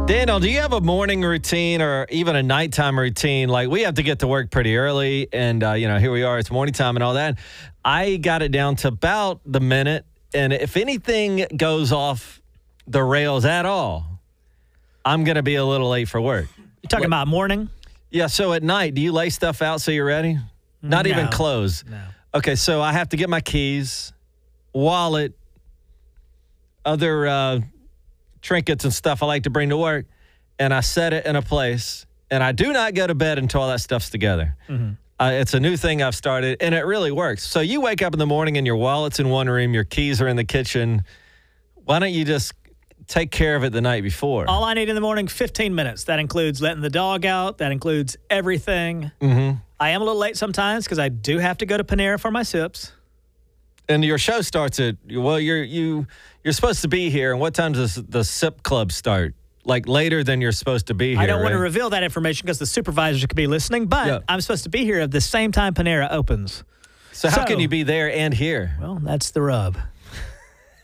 Daniel, do you have a morning routine or even a nighttime routine? Like, we have to get to work pretty early, and, here we are. It's morning time and all that. I got it down to about the minute, and if anything goes off the rails at all, I'm going to be a little late for work. You talking about morning? Yeah, so at night, do you lay stuff out so you're ready? Not even clothes? No. Okay, so I have to get my keys, wallet, other trinkets and stuff I like to bring to work, and I set it in a place, and I do not go to bed until all that stuff's together. Mm-hmm. It's a new thing I've started, and it really works. So you wake up in the morning and your wallet's in one room, your keys are in the kitchen. Why don't you just take care of it the night before? All I need in the morning, 15 minutes. That includes letting the dog out. That includes everything. Mm-hmm. I am a little late sometimes because I do have to go to Panera for my sips. And your show starts at, well, you're supposed to be here. And what time does the SIP club start? Like later than you're supposed to be here, I don't want to right? reveal that information because the supervisors could be listening, but Yeah. I'm supposed to be here at the same time Panera opens. So how can you be there and here? Well, that's the rub.